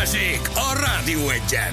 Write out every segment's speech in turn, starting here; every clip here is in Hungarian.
Balázsék a Rádió Egyen.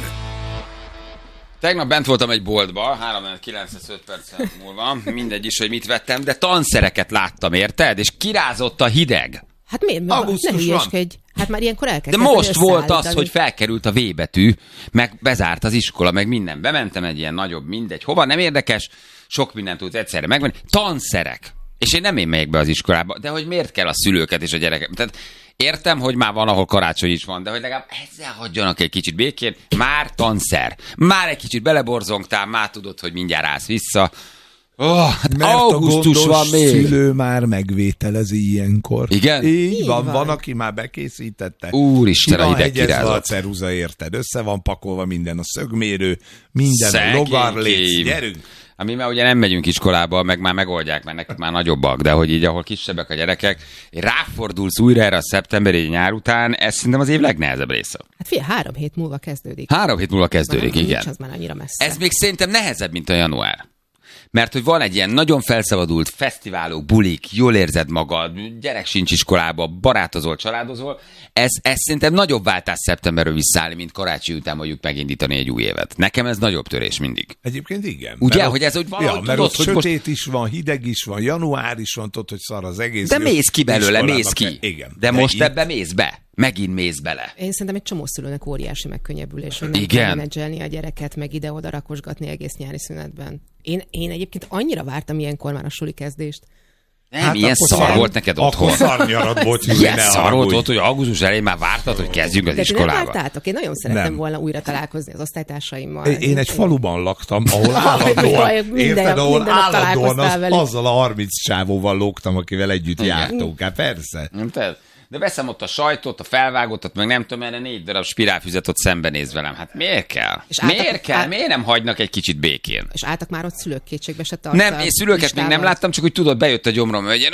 Tegnap bent voltam egy boltba, 3-9-5 perc múlva, mindegy is, hogy mit vettem, de tanszereket láttam, érted? És kirázott a hideg. Hát miért? Ne hülyeskedj. Hát már ilyenkor el kell De most volt az, hogy felkerült a V betű, meg bezárt az iskola, meg minden. Bementem egy ilyen nagyobb, mindegy. Hova, nem érdekes, sok mindent tudsz egyszerre megvenni. Tanszerek. És én megyek be az iskolába, de hogy miért kell a szülőket és a gyereket? Tehát értem, hogy már van, ahol karácsony is van, de hogy legalább ezzel hagyjanak egy kicsit békén. Már tanszer. Már egy kicsit beleborzongtál, már tudod, hogy mindjárt állsz vissza. Mert augusztus van még. Szülő már megvételezi ilyenkor. Igen? Így van, aki már bekészítette. Úristen, a hideg kirázott. A ceruza, érted? Össze van pakolva minden, a szögmérő, minden, a logarléc. Gyerünk! Mi már ugye nem megyünk iskolába, meg már megoldják, mert nekik már nagyobbak, de hogy így, ahol kisebbek a gyerekek, ráfordulsz újra erre a szeptemberi nyár után, ez szerintem az év legnehezebb része. Hát figyelj, 3 hét múlva kezdődik. 3 hét múlva kezdődik, igen. Az már annyira messze. Ez még szerintem nehezebb, mint a január. Mert hogy van egy ilyen nagyon felszabadult fesztiválok, bulik, jól érzed magad, gyerek sincs iskolába, barátozol, családozol. Ez szerintem nagyobb váltás szeptemberről visszaállni, mint karácsony után mondjuk megindítani egy új évet. Nekem ez nagyobb törés mindig. Egyébként igen. Ugye, hogy ez úgy valahogy mert tudod, ott hogy sötét most... is van, hideg is van, január is van, tudod, hogy szar az egész. De mész ki belőle, mész ki. Igen. De most ebbe mész be. Megint mész bele. Én szerintem egy csomó szülőnek óriási megkönnyebbülés, hogy nem kell menedzselni a gyereket, meg ide-oda rakosgatni egész nyári szünetben. Én egyébként annyira vártam ilyenkor már a suli kezdést. Nem, ilyen szar volt neked otthon. Akkor szarnyarad volt. Ilyen szar volt ott, hogy augusztus elején már vártad, hogy kezdjünk az iskolába. De nem vártátok? Én nagyon szerettem volna újra találkozni az osztálytársaimmal. Én egy faluban laktam, ahol állandóan azzal a 30 csávóval lógtam, akivel együtt jártunk. Hát persze. De veszem ott a sajtot, a felvágottat, meg nem tudom, erre 4 darab spirálfüzet ott szembenéz velem. Hát miért kell? Miért nem hagynak egy kicsit békén? És álltak már ott szülők kétségbe se tartani? Nem, én szülőket még nem láttam, csak úgy tudod, bejött a gyomrom, hogy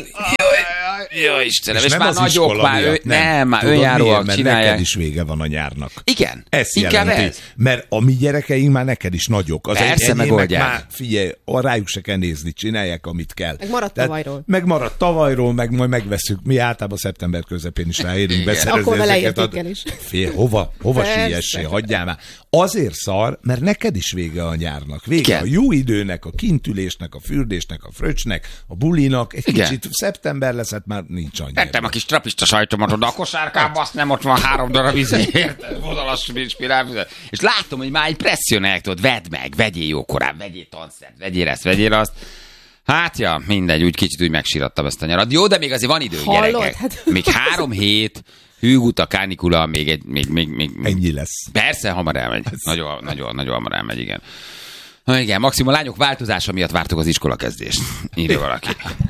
jó Istenem, és már nagyok, már önjáróak csinálják. Neked is vége van a nyárnak. Igen, ez jelenti, ez. Mert a mi gyerekeink már neked is nagyok. Az persze, megoldják. Már figyelj, rájuk se kell nézni, csinálják, amit kell. Megmaradt tavalyról, meg majd megveszünk. Mi általában szeptember közepén is ráérünk beszerezni ezeket. Hova siessé, hagyjál már. Azért szar, mert neked is vége a nyárnak. Vége a jó időnek, a kintülésnek, a fürdésnek, a fröccsnek, a bulinak. Egy kicsit szeptember lesz, hát már nincs annyira. Tettem a kis trapista sajtomat oda a kosárkába, azt nem ott van 3 darab vonalas spirálfüzet. És látom, hogy már egy presszionálják, tudod, vedd meg, vegyél jókorán, vegyél tanszert, vegyél ezt, vegyél azt. Hát ja, mindegy, úgy kicsit úgy megsirattam ezt a nyarat. Jó, de még azért van idő, gyerekek. Hát... Még 3 hét, hűguta, kánikula, még. Ennyi lesz. Persze, hamar elmegy. Nagyon hamar elmegy, igen. Igen, maximum a lányok változása miatt vártuk az iskolakezdést. Írja valaki.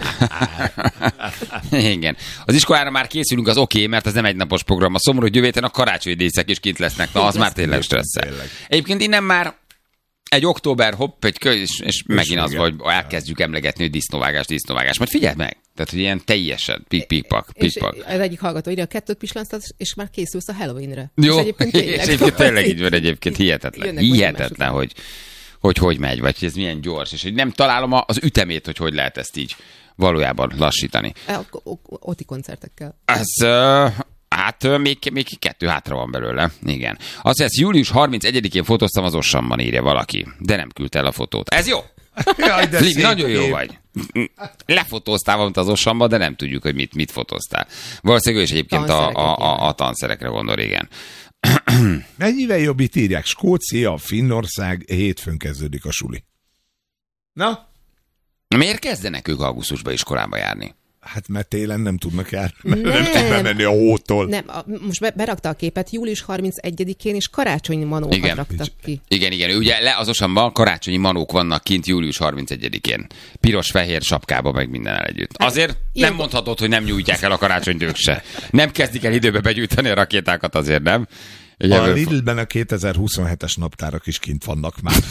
Igen. Az iskolára már készülünk, az oké, mert ez nem egy napos program. A szomorú jövő héten a karácsonyi díszek is kint lesznek. Na, az már tényleg stresszel. Egyébként innen már egy október, hopp, és megint az, hogy elkezdjük emlegetni, hogy disznóvágás. Majd figyeld meg! Tehát, hogy ilyen teljesen pikpak. Az egyik hallgató írja, 2 pislancat, és már készülsz a Halloweenre. Jó, és egyébként tényleg így van egyébként. Hihetetlen, hogy megy, vagy ez milyen gyors, és hogy nem találom az ütemét, hogy lehet ezt így valójában lassítani. Oti koncertekkel. Hát még 2 hátra van belőle. Igen. Azt mondja, július 31-én fotóztam az Ossamban, írja valaki, de nem küldte el a fotót. Ez jó! Libi, nagyon jó vagy. Lefotóztál valamit az Ossamba, de nem tudjuk, hogy mit fotóztál. Valószínűleg ő is egyébként a tanszerekre gondol, igen. Mennyivel jobb itt írják? Skócia, Finnország, hétfőn kezdődik a suli. Na? Miért kezdenek ők augusztusban iskolába járni? Hát mert télen nem tudnak járni, nem tud bemenni a hótól. Nem, most berakta a képet, július 31-én és karácsonyi manókat raktak ki. Igen, ugye az Osamban karácsonyi manók vannak kint július 31-én. Piros-fehér sapkába, meg mindennel együtt. Azért nem mondhatod, hogy nem nyújtják el a karácsonyt ők se. Nem kezdik el időbe begyűjteni a rakétákat, azért nem. A Lidlben a 2027-es naptárak is kint vannak már.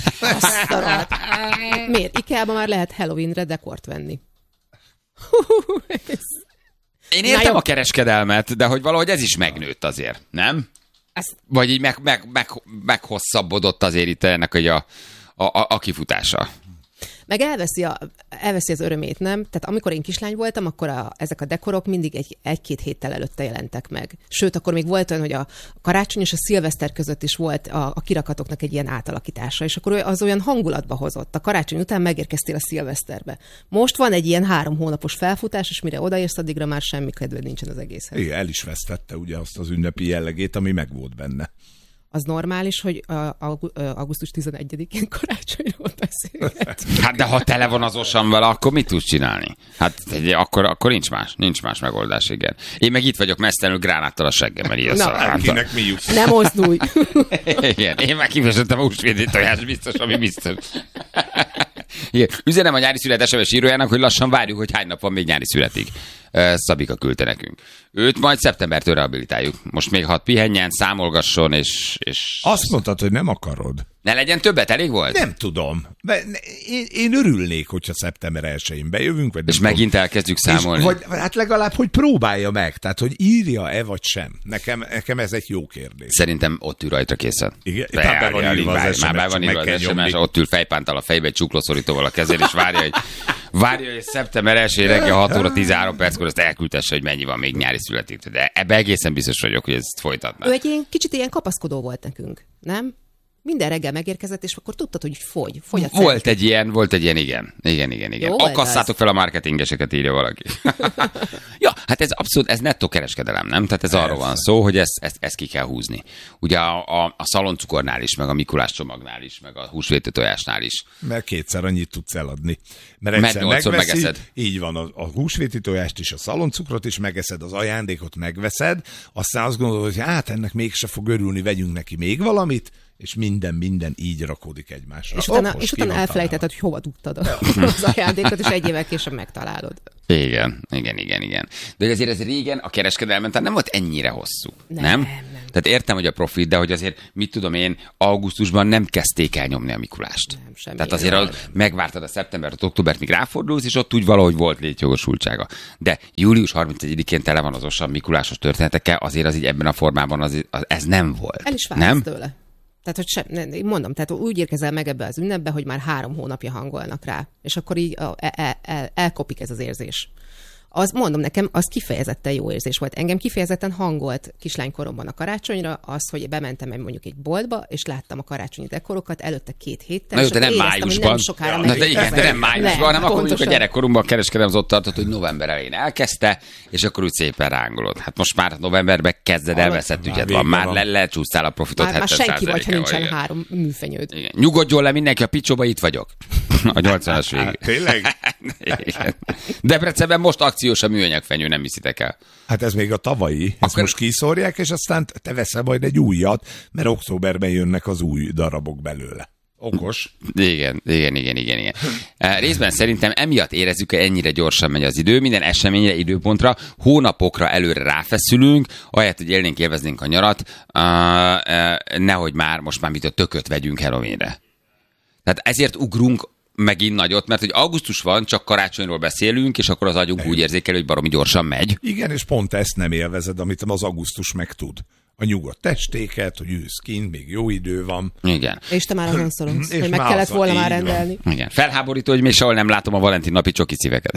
Miért? IKEA-ban már lehet Halloweenre dekort venni. Én értem a kereskedelmet, de hogy valahogy ez is megnőtt azért, nem? Vagy így meghosszabbodott azért itt ennek a kifutása. Meg elveszi az örömét, nem? Tehát amikor én kislány voltam, akkor ezek a dekorok mindig egy-két héttel előtte jelentek meg. Sőt, akkor még volt olyan, hogy a karácsony és a szilveszter között is volt a kirakatoknak egy ilyen átalakítása, és akkor az olyan hangulatba hozott. A karácsony után megérkeztél a szilveszterbe. Most van egy ilyen 3 hónapos felfutás, és mire odaérsz, addigra már semmi kedved nincsen az egészhez. Igen, el is vesztette ugye azt az ünnepi jellegét, ami meg volt benne. Az normális, hogy augusztus 11-én karácsonyról beszélget. Hát de ha tele van az osam vele, akkor mit tudsz csinálni? Hát akkor nincs más megoldás, igen. Én meg itt vagyok mesztelenül gránáttal a seggemmel, így kinek mi jut. Nem mozdulj. Igen, én már kifejezetten a húsvéti tojás, biztos, ami biztos. Igen. Üzenem a nyári szület SMS írójának, hogy lassan várjuk, hogy hány nap van még nyári születig. Szabika küldte nekünk. Őt majd szeptembertől rehabilitáljuk. Most még hadd pihenjen, számolgasson, és... Azt mondtad, hogy nem akarod. Ne legyen többet, elég volt? Nem tudom. Én örülnék, hogyha szeptember 1-én bejövünk. Vagy és megint elkezdjük számolni. Vagy hát legalább, hogy próbálja meg. Tehát, hogy írja-e vagy sem. Nekem ez egy jó kérdés. Szerintem ott ül rajta készen. Igen? Már be van írva az SMS, ott ül fejpántal a fejbe, egy csuklószorítóval a kezén, és várja, hogy szeptember 1-én reggel 6 óra 13 perckor azt elküldtesse, hogy mennyi van még nyári születik. De ebbe egészen biztos vagyok, hogy ezt folytatná. Ő egy kicsit ilyen kapaszkodó volt nekünk, nem? Minden reggel megérkezett, és akkor tudtad, hogy fogy a cent. Volt egy ilyen, igen. Jó, akasszátok fel a marketingeseket, írja valaki. Ja, hát ez abszolút, ez nettó kereskedelem, nem? Tehát ez arról van szó, hogy ezt ki kell húzni. Ugye a szaloncukornál is, meg a Mikulás csomagnál is, meg a húsvéti tojásnál is. Mert kétszer annyit tudsz eladni. Mert 8-szor megeszed. Így van, a húsvéti tojást is, a szaloncukrot is megeszed, az ajándékot megveszed, aztán azt gondolod, hogy hát ennek mégse fog örülni, vegyünk neki még valamit, és minden így rakódik egymásra. És utána elfelejtetted, hogy hova dugtad az ajándékot, és egy évvel később megtalálod. Igen. De azért ez régen a kereskedelmen nem volt ennyire hosszú, nem? Tehát értem, hogy a profit, de hogy azért, mit tudom én, augusztusban nem kezdték el nyomni a Mikulást. Nem, tehát azért megvártad a szeptembert, októbert, míg ráfordulsz, és ott úgy valahogy volt létjogosultsága. De július 31-én tele van az osan Mikulásos történetekkel, azért az így ebben a formában ez nem volt. El is vársz tőle. Tehát, hogy mondom, tehát úgy érkezel meg ebbe az ünnepbe, hogy már 3 hónapja hangolnak rá, és akkor így elkopik ez az érzés. Az, mondom nekem, az kifejezetten jó érzés volt. Engem kifejezetten hangolt kislánykoromban a karácsonyra az, hogy bementem mondjuk egy boltba, és láttam a karácsonyi dekorokat előtte 2 héttel. Na, de nem májusban. Nem sokára de nem májusban, hanem akkor mondjuk a gyerekkorunkban a kereskedelem az ott tartott, hogy november elején elkezdte, és akkor úgy szépen rángolod. Hát most már novemberben kezded elveszett ügyed van. Már lecsúsztál a profitot 70%-kal. Már senki vagy, ha nincsen 3 műfenyőd. Igen. Nyugodjon le mindenki a picsóba, itt vagyok. A 80-as végig. Tényleg? Debrecenben most akciós a műanyagfenyő, nem hiszitek el. Hát ez még a tavalyi, ezt most kiszórják, és aztán te veszel majd egy újat, mert októberben jönnek az új darabok belőle. Okos. Igen. Részben szerintem emiatt érezzük, hogy ennyire gyorsan megy az idő, minden eseményre, időpontra, hónapokra előre ráfeszülünk, ahelyett, hogy élnénk, élveznénk a nyarat, nehogy most már mit a tököt vegyünk Halloweenre. Tehát ezért ugrunk megint nagyot, mert hogy augusztus van, csak karácsonyról beszélünk, és akkor az agyunk úgy érzékel, hogy baromi gyorsan megy. Igen, és pont ezt nem élvezed, amit az augusztus meg tud. A nyugodt testéket, hogy ülsz kint, még jó idő van. Igen. És te már azon szorongsz, hogy meg kellett volna már rendelni. Van. Igen. Felháborító, hogy még sehol nem látom a Valentin napi csoki szíveket.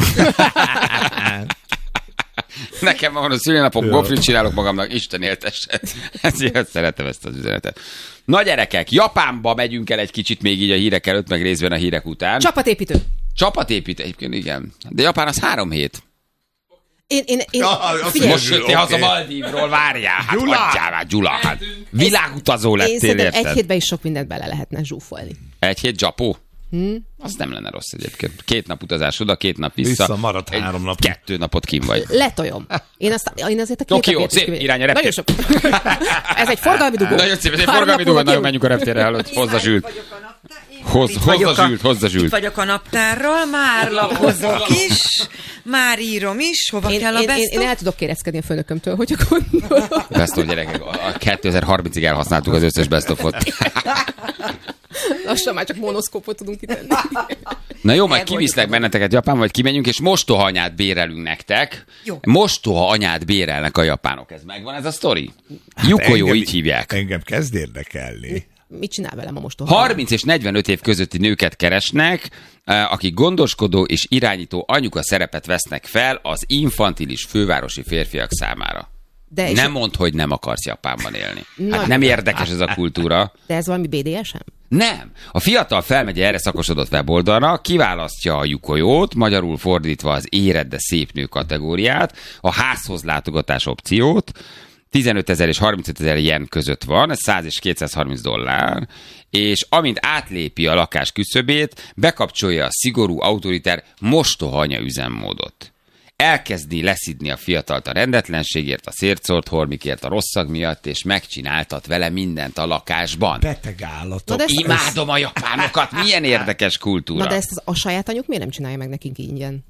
Nekem van a szülinapom, gofrit csinálok magamnak, Isten éltesse. Ezért szeretem ezt az üzenetet. Na gyerekek, Japánba megyünk el egy kicsit még így a hírek előtt, meg részben a hírek után. Csapatépítő, egyébként, igen. De Japán az 3 hét. Most ti haza Maldívról, várjál, hát hagyjál már, Gyula, hát világutazó lettél, érted? 1 hétben is sok mindent bele lehetne zsúfolni. 1 hét Japó? Az nem lenne rossz egyébként. 2 nap utazás oda, 2 nap vissza. Maradt 3 nap. 2 napot kim vagy. Letoljom. Én azért a 2 Tokió, szép, irány a reptér. Ez egy forgalmi dugó. Nagyon szép, ez egy forgalmi dugó, nagyon menjünk a reptérre, hallott. Hozza Zsült. Hozza Zsült. Itt vagyok a naptárral, már lapozok is, már írom is, hova kell a best-of? Én el tudok kéreckedni a főnökömtől, hogyha gondolom. Best-of, gyerekek, 2030-ig elhasználtuk az összes best-of-ot. Lassan már csak monoszkópot tudunk kitenni. Na jó, majd kiviszlek benneteket Japánba, vagy kimenjünk, és mostoha anyát bérelünk nektek. Jó. Mostoha anyát bérelnek a japánok. Ez megvan ez a sztori? Yukojó, így hívják. Engem kezd érdekelni. mit csinál velem a mostoha? 30 és 45 év közötti nőket keresnek, akik gondoskodó és irányító anyuka szerepet vesznek fel az infantilis fővárosi férfiak számára. Nem mondd, hogy nem akarsz Japánban élni. Hát nem érdekes ez a kultúra. De ez valami BDSM? Nem. A fiatal felmegy erre szakosodott weboldalra, kiválasztja a yukojót, magyarul fordítva az érett, de szép nő kategóriát, a házhoz látogatás opciót, 15 000 és 35 000 yen között van, ez 100 és 230 dollár, és amint átlépi a lakás küszöbét, bekapcsolja a szigorú, autoriter mostohanya üzemmódot. Elkezdi leszidni a fiatalt a rendetlenségért, a szércolt hormikért, a rosszag miatt, és megcsináltat vele mindent a lakásban. Beteg állatok. Imádom a japánokat, milyen érdekes kultúra. Na de ezt a saját anyjuk miért nem csinálja meg nekünk ingyen?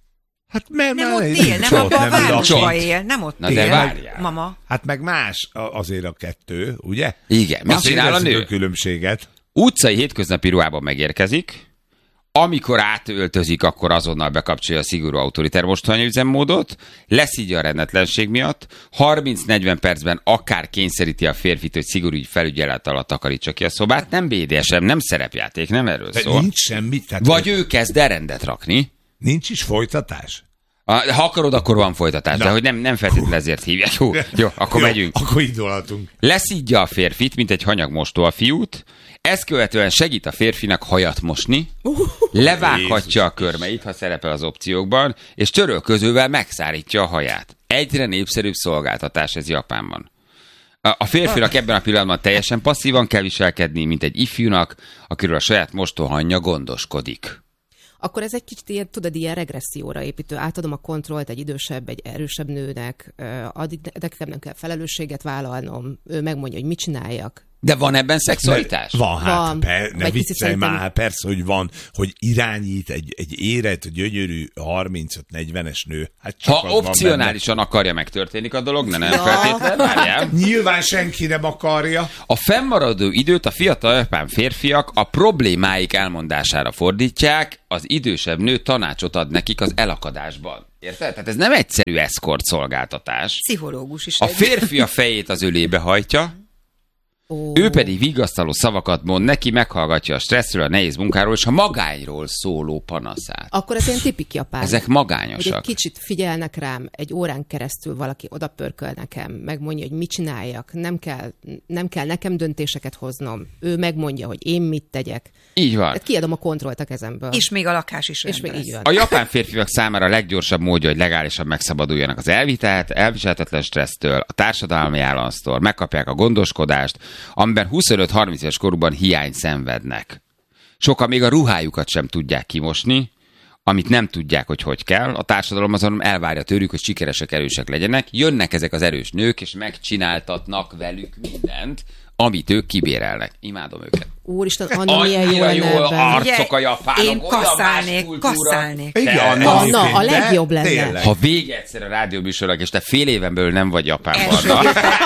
Hát mert nem ott él, nem abban a városban él, nem ott él. De várjál. Mama. Hát meg más azért a kettő, ugye? Igen. Mit csinál a nő? A különbséget. Utcai hétköznapi ruhában megérkezik, amikor átöltözik, akkor azonnal bekapcsolja a szigorú autoriter mostohanya üzemmódot, leszidja a rendetlenség miatt, 30-40 percben akár kényszeríti a férfit, hogy szigorú felügyelet alatt takarítsa ki a szobát. Nem BDSM, nem szerepjáték, nem erről szól. Nincs semmi. Vagy ő kezd el rendet rakni. Nincs is folytatás? Ha akarod, akkor van folytatás, de hogy nem feltétlenül ezért hívják. Jó, akkor megyünk. Akkor indulhatunk. Leszidja a férfit, mint egy hanyag mostoha fiút, ezt követően segít a férfinak hajat mosni, levághatja a körmeit, ha szerepel az opciókban, és törölközővel megszárítja a haját. Egyre népszerűbb szolgáltatás ez Japánban. A férfinak ebben a pillanatban teljesen passzívan kell viselkedni, mint egy ifjúnak, akiről a saját mostohanya gondoskodik. Akkor ez egy kicsit ilyen, tudod, ilyen regresszióra építő. Átadom a kontrollt egy idősebb, egy erősebb nőnek, addig nekem nem kell felelősséget vállalnom, ő megmondja, hogy mit csináljak. De van ebben szexualitás? Van, hát ne viccelj már, persze, hogy van, hogy irányít egy érett, gyönyörű 35-40-es nő. Hát ha opcionálisan akarja, megtörténik a dolog, nem feltétlenül, várjál. Nyilván senki nem akarja. A fennmaradó időt a fiatal japán férfiak a problémáik elmondására fordítják, az idősebb nő tanácsot ad nekik az elakadásban. Érted? Tehát ez nem egyszerű eszkort szolgáltatás. Pszichológus is. A férfi a fejét az ölébe hajtja, ő pedig vigasztaló szavakat mond neki, meghallgatja a stresszről, a nehéz munkáról és a magányról szóló panaszát. Akkor ez ilyen tipik japán. Ezek magányosak. Hogy egy kicsit figyelnek rám, egy órán keresztül valaki odapörköl nekem, megmondja, hogy mit csináljak, nem kell nekem döntéseket hoznom. Ő megmondja, hogy én mit tegyek. Így van. Tehát kiadom a kontrollt a kezemből. És még a lakás is és még így van. A japán férfiak számára a leggyorsabb módja, hogy legálisan megszabaduljanak az elviselhetetlen stressztől, a társadalmi államtól, megkapják a gondoskodást, amiben 25-30 éves korukban hiány szenvednek. Sokan még a ruhájukat sem tudják kimosni, amit nem tudják, hogy kell. A társadalom azon elvárja tőlük, hogy sikeresek, erősek legyenek. Jönnek ezek az erős nők, és megcsináltatnak velük mindent, amit ők kibérelnek. Imádom őket. Úristen, Anna, milyen jó lenne arcok a japánok. Én kasszálnék. Igen, a legjobb lenne. Tényleg. Ha vége egyszer a rádióműsornak, és te fél éven belül nem vagy Japánban.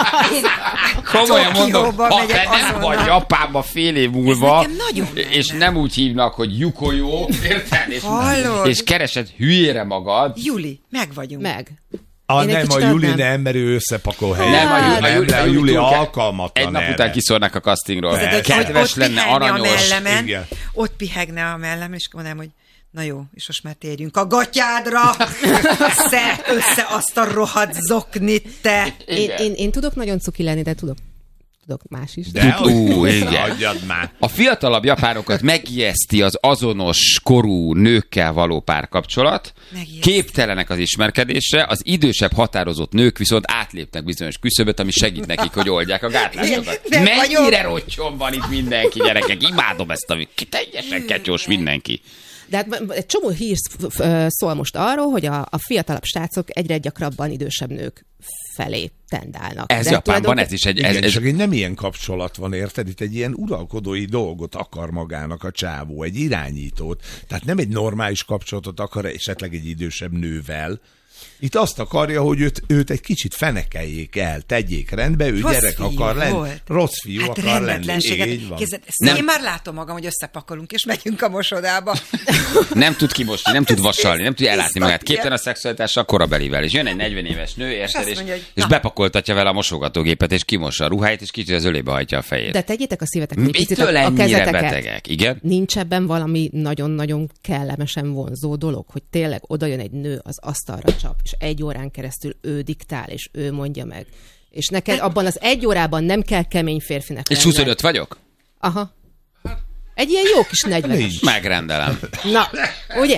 Komolyan mondom, ha te nem vagy Japánban fél év múlva, és nem úgy hívnak, hogy Yukoyo, érted? És keresed hülyére magad. Juli, meg vagyunk. Meg. Nem, a Juli nem, mert ő összepakol helyen. A Juli alkalmatlan. Egy nap után kiszórnak a castingról. Kedves lenne, aranyos. Ott pihegne a mellemen, és mondanám, hogy na jó, és most már térjünk a gatyádra. Szedd össze azt a rohadt zoknit, te. Én tudok nagyon cuki lenni, de tudok más is. De igen. Adjad már. A fiatalabb japánokat megijeszti az azonos korú nőkkel való párkapcsolat, képtelenek az ismerkedésre, az idősebb határozott nők viszont átlépnek bizonyos küszöböt, ami segít nekik, hogy oldják a gátlásokat. Mennyire rottyon van itt mindenki, gyerekek, imádom ezt, ami teljesen ketyós mindenki. De hát egy csomó hír szól most arról, hogy a fiatalabb srácok egyre gyakrabban idősebb nők felé tendálnak. Ez Japánban ez is egy... Igen, csak egy nem ilyen kapcsolat van, érted? Itt egy ilyen uralkodói dolgot akar magának a csávó, egy irányítót. Tehát nem egy normális kapcsolatot akar esetleg egy idősebb nővel, Itt azt akarja, hogy őt egy kicsit fenekeljék el, tegyék rendbe, ő rossz gyerek akar lenni. Rossz fiú akar lenni. Így van. Én már látom magam, hogy összepakolunk, és megyünk a mosodába. Nem tud kimosni, nem tud vasalni, nem tud ellátni magát. Képtelen a szexualitással korabelivel. És jön egy 40 éves nő, érted, és bepakoltatja vele a mosogatógépet, és kimossa a ruháit, és kicsit az ölébe hajtja a fejét. De tegyétek a szívetek picit a kezeteket. Betegek, igen? Nincs ebben valami nagyon-nagyon kellemesen vonzó dolog, hogy tényleg oda jön egy nő, az asztalra csap, és 1 órán keresztül ő diktál, és ő mondja meg. És neked abban az 1 órában nem kell kemény férfinek lenni. És 25 vagyok? Aha. Egy ilyen jó kis 40-es. Megrendelem. Na, ugye?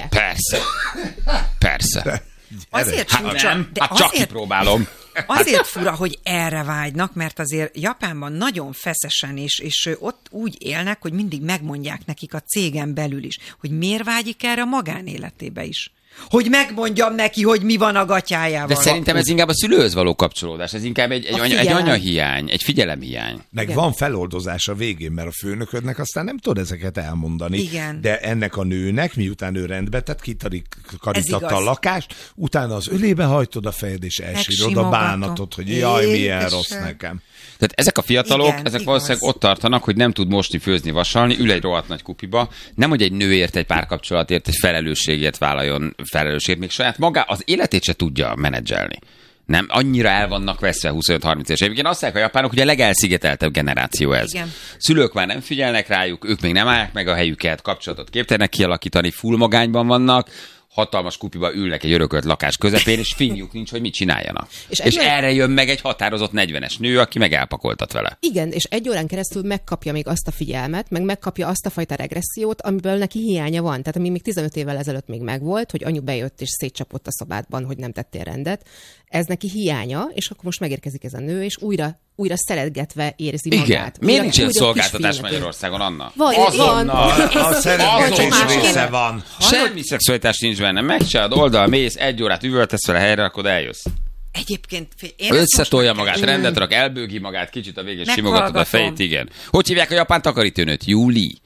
Persze. Azért nem, csak kipróbálom. Azért fura, hogy erre vágynak, mert azért Japánban nagyon feszesen, és ott úgy élnek, hogy mindig megmondják nekik a cégen belül is, hogy miért vágyik erre a magánéletébe is. Hogy megmondjam neki, hogy mi van a gatyájával. De szerintem ez inkább a szülőhöz való kapcsolódás, ez inkább egy anyahiány, egy figyelemhiány. Meg van feloldozás a végén, mert a főnöködnek aztán nem tud ezeket elmondani. Igen. De ennek a nőnek, miután ő rendbe tett, kitarítatta a lakást, utána az ölébe hajtod a fejed, és elsírod a bánatot, hogy jaj, milyen rossz nekem. Tehát ezek a fiatalok, ezek valószínűleg ott tartanak, hogy nem tud mosni, főzni, vasalni, ül egy rohadt nagy kupiba, nem hogy egy nőért, egy párkapcsolatért, egy felelősségért vállaljon felelősségért, még saját maga az életét se tudja menedzselni. Nem, annyira el vannak veszve 25-30 éves évig. Én azt mondják a japánok, hogy a legelszigeteltebb generáció ez. Igen. Szülők már nem figyelnek rájuk, ők még nem állják meg a helyüket, kapcsolatot képtelenek kialakítani, full magányban vannak, hatalmas kupiba ülnek egy örökölt lakás közepén, és finjuk nincs, hogy mit csináljanak. És erre jön meg egy határozott 40-es nő, aki meg elpakoltat vele. Igen, és 1 órán keresztül megkapja még azt a figyelmet, meg megkapja azt a fajta regressziót, amiből neki hiánya van. Tehát ami még 15 évvel ezelőtt még megvolt, hogy anyu bejött és szétcsapott a szobádban, hogy nem tettél rendet. Ez neki hiánya, és akkor most megérkezik ez a nő, és újra szeretgetve érzi magát. Igen. Miért nincs ilyen szolgáltatás Magyarországon, Anna? Van. A szeretgetés része van. Semmi szexualitás nincs benne. Megcsinálod, oldal mész, 1 órát üvöltesz vele helyre, akkor eljössz. Egyébként összetolja magát, rendet rak, elbőgi magad, kicsit a végén simogatod a fejét, igen. Hogy hívják a japán takarítónőt? Júli.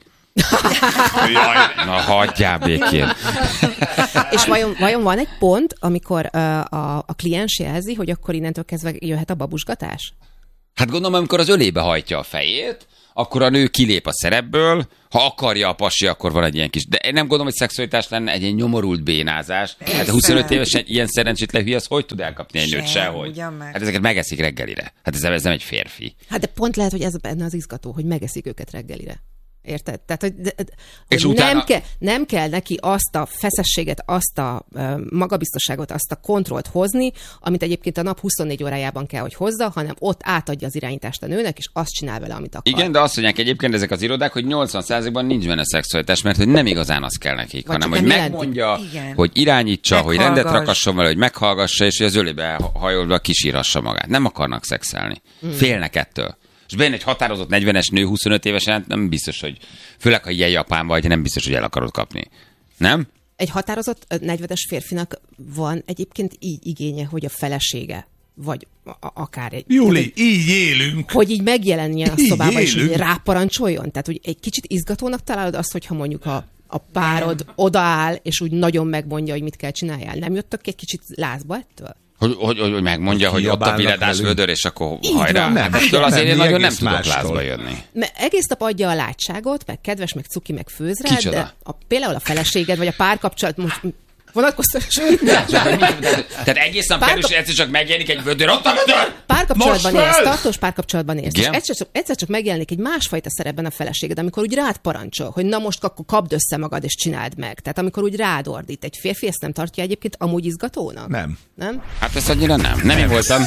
Jaj, na hagyjál békén. És vajon van egy pont, amikor a kliens jelzi, hogy akkor innentől kezdve jöhet a babusgatás? Hát gondolom, amikor az ölébe hajtja a fejét, akkor a nő kilép a szerepből, ha akarja a pasi, akkor van egy ilyen kis... De én nem gondolom, hogy szexualitás lenne egy ilyen nyomorult bénázás. Hát a 25 évesen ilyen szerencsétlen hülye, az hogy tud elkapni egy nőt? Sehogy. Hát ezeket megeszik reggelire. Hát ez nem egy férfi. Hát de pont lehet, hogy ez benne az izgató, hogy megeszik őket reggelire. Érted? Tehát, hogy és utána... nem kell neki azt a feszességet, azt a magabiztosságot, azt a kontrollt hozni, amit egyébként a nap 24 órájában kell, hogy hozza, hanem ott átadja az irányítást a nőnek, és azt csinál vele, amit akar. Igen, de azt mondják egyébként ezek az irodák, hogy 80%-ban nincs benne szexualitás, mert hogy nem igazán az kell nekik, hanem hogy megmondja, hogy irányítsa, hogy rendet rakasson vele, hogy meghallgassa, és hogy az ölébe hajolva kisírhassa magát. Nem akarnak szexelni. Félnek ettől. És benne egy határozott 40-es nő 25 évesen nem biztos, hogy főleg, ha ilyen Japán vagy, nem biztos, hogy el akarod kapni. Nem? Egy határozott 40-es férfinak van egyébként így igénye, hogy a felesége, vagy akár egy... Júli, így élünk. Hogy így megjelenjen a szobában, és így ráparancsoljon. Tehát, hogy egy kicsit izgatónak találod azt, hogyha mondjuk a párod odaáll, és úgy nagyon megmondja, hogy mit kell csináljál. Nem jöttök egy kicsit lázba ettől? Hogy megmondja, hogy ott a viledás vödör, és akkor hajrá. Nem, azért én nagyon nem tudok lázba jönni. Mert egész nap adja a látságot, meg kedves, meg cuki, meg főz rá, de például a feleséged, vagy a párkapcsolat, most vonatkoztatáson. Tehát egész nap kerül, és egyszer csak megjelenik egy vödör, ott a vödör! Párkapcsolatban élsz, tartós párkapcsolatban élsz. És egyszer csak megjelenik egy másfajta szerepben a feleséged, amikor úgy rád parancsol, hogy na most akkor kapd össze magad, és csináld meg. Tehát amikor úgy rád ordít. Egy férfi ezt nem tartja egyébként amúgy izgatónak? Nem? Hát ezt annyira nem. Nem én voltam.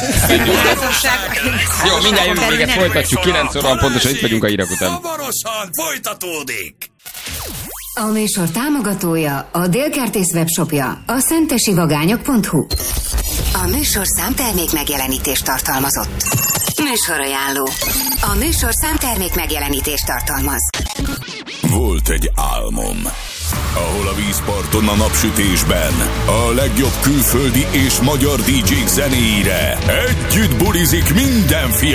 Jó, mindjárt jövünk véget, folytatjuk. 9 óra pontosan itt vagyunk a hírek után. Hamarosan folytatódik. A műsor támogatója a Délkertész webshopja, a szentesivagányok.hu. A műsor számtermék megjelenítést tartalmazott. Műsorajánló. A műsor számtermék megjelenítést tartalmaz. Volt egy álmom, ahol a vízparton a napsütésben a legjobb külföldi és magyar DJ-k zenéire együtt bulizik minden fiatal.